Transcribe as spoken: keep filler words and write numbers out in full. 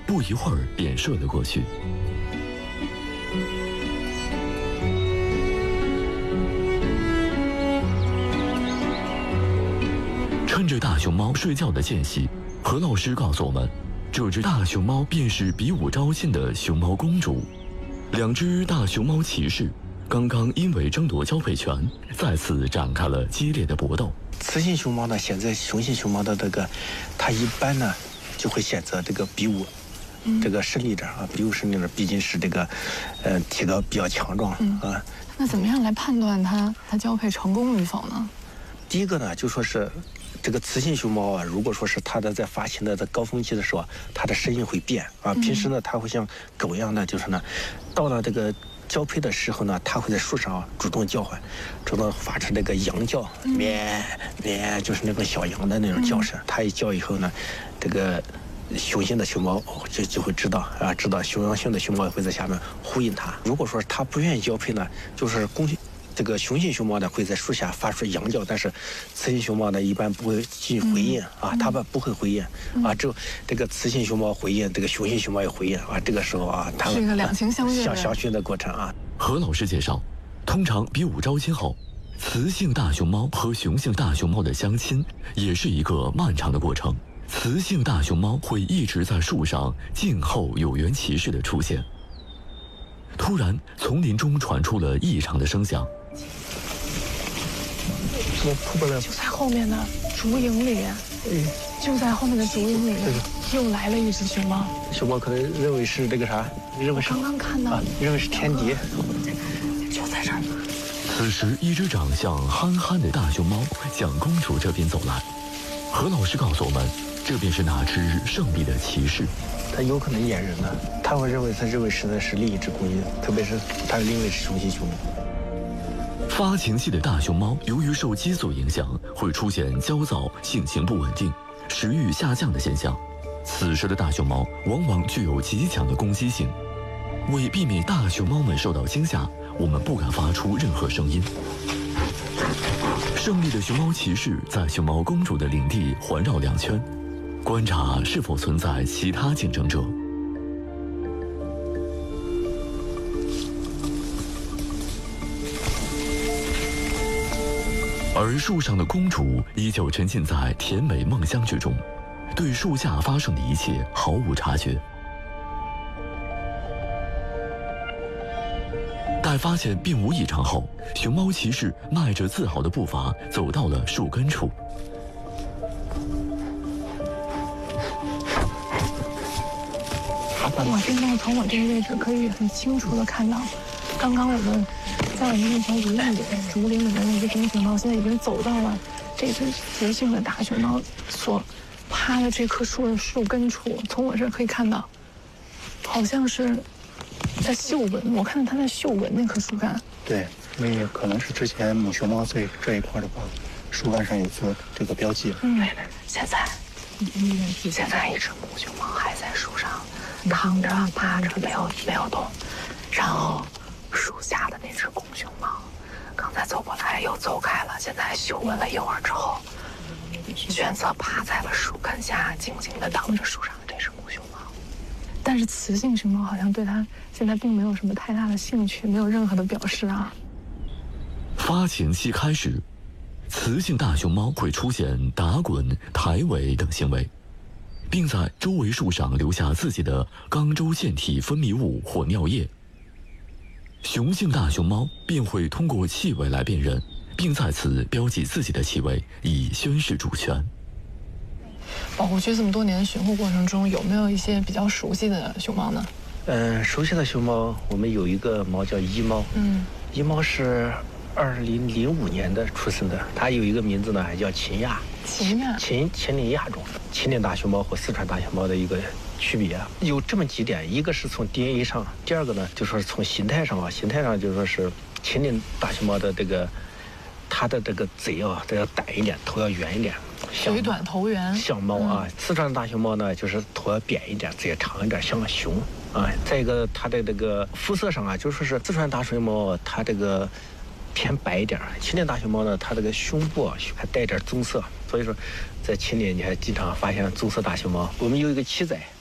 不一会儿便睡了过去。趁着大熊猫睡觉的间隙，何老师告诉我们，这只大熊猫便是比武招亲的熊猫公主。两只大熊猫骑士刚刚因为争夺交配权，再次展开了激烈的搏斗。 雌性熊猫呢，选择雄性熊猫的这个，它一般呢就会选择这个比武，嗯、这个胜利者啊，比武胜利者毕竟是这个，呃，体格比较强壮、嗯、啊。 那怎么样来判断它它交配成功与否呢？ 第一个呢，就说是这个雌性熊猫啊，如果说是它的在发情的高峰期的时候，它的声音会变啊。平时呢，它会像狗一样的，就是呢，到了这个交配的时候呢，它会在树上主动叫唤，主动发出那个羊叫，咩咩，就是那种小羊的那种叫声。它一叫以后呢，这个雄性的熊猫就就会知道啊，知道雄性的熊猫会在下面呼应它。如果说它不愿意交配呢，就是公这个雄性熊猫呢会在树下发出羊叫，但是雌性熊猫呢一般不会进行回应、嗯、啊，它们不会回应、嗯、啊，只有这个雌性熊猫回应，这个雄性熊猫也回应啊，这个时候啊，它们是一个两情相悦相相驯的过程啊。 何老师介绍，通常比武招亲后，雌性大熊猫和雄性大熊猫的相亲也是一个漫长的过程。雌性大熊猫会一直在树上静候有缘骑士的出现。突然，丛林中传出了异常的声响。 就在后面的竹影里，就在后面的竹影里，又来了一只熊猫。 熊猫可能认为是这个啥？认为是刚刚看到， 啊、认为是天敌， 就在这儿。 此时，一只长相憨憨的大熊猫向公主这边走来。何老师告诉我们，这便是那只胜利的骑士。 他有可能掩人呢，他会认为他认为是的是另一只公鹰，特别是他认为是雄性熊猫。 发情期的大熊猫由于受激素影响，会出现焦躁、性情不稳定、食欲下降的现象。此时的大熊猫往往具有极强的攻击性。为避免大熊猫们受到惊吓，我们不敢发出任何声音。胜利的熊猫骑士在熊猫公主的领地环绕两圈，观察是否存在其他竞争者。而树上的公主依旧沉浸在甜美梦乡之中，对树下发生的一切毫无察觉。待发现并无异常后，熊猫骑士迈着自豪的步伐走到了树根处。 我现在从我这个位置可以很清楚的看到，刚刚我们在我们那条竹林里、竹林里的那只公熊猫，现在已经走到了这只雌性的大熊猫所趴的这棵树的树根处。从我这儿可以看到，好像是在嗅闻，我看到它在嗅闻那棵树干。 对，那也可能是之前母熊猫这这一块的话，树干上有做这个标记。 嗯，现在，现在一只母熊猫还在树上躺着趴着，没有没有动。然后树下的那只公熊猫刚才走过来又走开了，现在嗅闻了一会儿之后，选择趴在了树根下，静静地挡着树上的这只母熊猫。但是雌性熊猫好像对它现在并没有什么太大的兴趣，没有任何的表示啊。 发情期开始，雌性大熊猫会出现打滚、抬尾等行为，并在周围树上留下自己的肛周腺体分泌物或尿液。雄性大熊猫便会通过气味来辨认，并在此标记自己的气味，以宣示主权。 保护区这么多年巡护过程中，有没有一些比较熟悉的熊猫呢？ 嗯，熟悉的熊猫，我们有一个猫叫一猫。嗯，一猫是二零零五年的出生的，它有一个名字呢，还叫秦亚。 秦亚， 秦秦岭亚种，秦岭大熊猫和四川大熊猫的一个区别有这么几点，一个是从 D N A 上，第二个呢就说是从形态上啊，形态上就说是秦岭大熊猫的这个它的这个嘴啊，这要短一点，头要圆一点， 嘴短头圆， 像猫啊。嗯、四川大熊猫呢，就是头要扁一点，嘴长一点，像个熊啊。再一个，它的这个肤色上啊，就说是四川大熊猫，它这个偏白一点；秦岭大熊猫呢，它这个胸部啊还带点棕色，所以说在秦岭你还经常发现棕色大熊猫。我们有一个七仔。